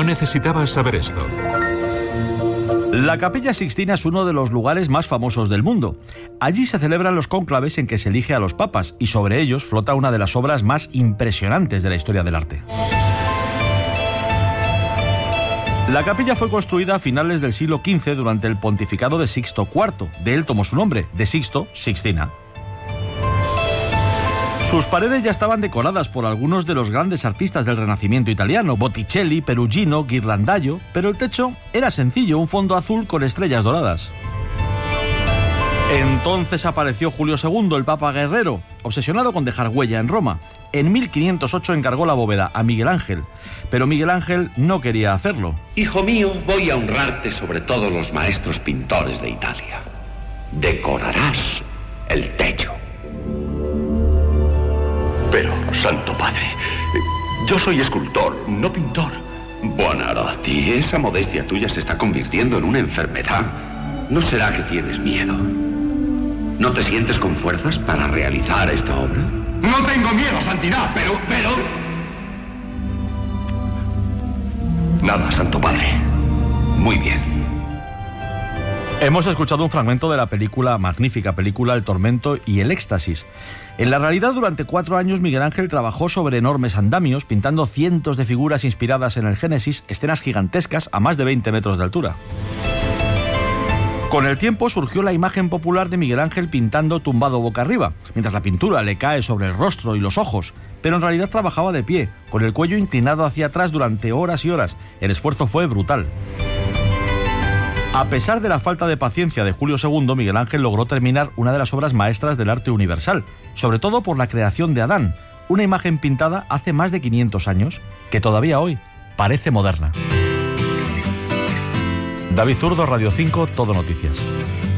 No necesitabas saber esto. La Capilla Sixtina es uno de los lugares más famosos del mundo. Allí se celebran los cónclaves en que se elige a los papas y sobre ellos flota una de las obras más impresionantes de la historia del arte. La capilla fue construida a finales del siglo XV durante el pontificado de Sixto IV. De él tomó su nombre, de Sixto, Sixtina. Sus paredes ya estaban decoradas por algunos de los grandes artistas del Renacimiento italiano, Botticelli, Perugino, Ghirlandaio, pero el techo era sencillo, un fondo azul con estrellas doradas. Entonces apareció Julio II, el Papa guerrero, obsesionado con dejar huella en Roma. En 1508 encargó la bóveda a Miguel Ángel, pero Miguel Ángel no quería hacerlo. Hijo mío, voy a honrarte sobre todos los maestros pintores de Italia. Decorarás el techo. Pero, Santo Padre, yo soy escultor, no pintor. Buonarroti, esa modestia tuya se está convirtiendo en una enfermedad. ¿No será que tienes miedo? ¿No te sientes con fuerzas para realizar esta obra? No tengo miedo, Santidad, pero... Nada, Santo Padre. Muy bien. Hemos escuchado un fragmento de la magnífica película El Tormento y el Éxtasis. En la realidad, durante 4 años Miguel Ángel trabajó sobre enormes andamios, pintando cientos de figuras inspiradas en el Génesis, escenas gigantescas a más de 20 metros de altura. Con el tiempo surgió la imagen popular de Miguel Ángel pintando tumbado boca arriba, mientras la pintura le cae sobre el rostro y los ojos, pero en realidad trabajaba de pie, con el cuello inclinado hacia atrás durante horas y horas. El esfuerzo fue brutal. A pesar de la falta de paciencia de Julio II, Miguel Ángel logró terminar una de las obras maestras del arte universal, sobre todo por la creación de Adán, una imagen pintada hace más de 500 años, que todavía hoy parece moderna. David Zurdo, Radio 5, Todo Noticias.